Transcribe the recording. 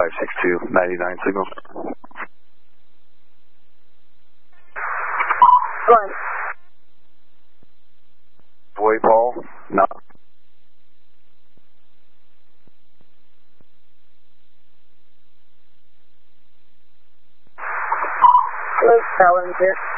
562, 99 signal. Run. Boy, Paul, no. Challenger.